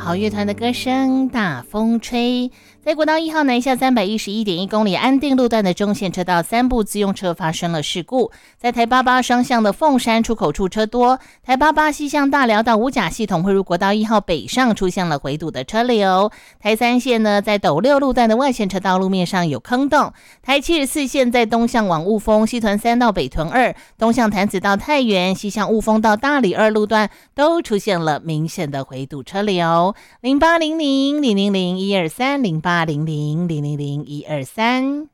好乐团的歌声，大风吹。在国道1号南下311.1公里安定路段的中线车道3部自用车发生了事故，在台88双向的凤山出口处车多，台88西向大寮到五甲系统汇入国道1号北上出现了回堵的车流。台3线呢，在斗六路段的外线车道路面上有坑洞，台74线在东向往雾峰西屯3到北屯2，东向潭子到太原，西向雾峰到大里2路段都出现了明显的回堵车流。0800000123 0800000123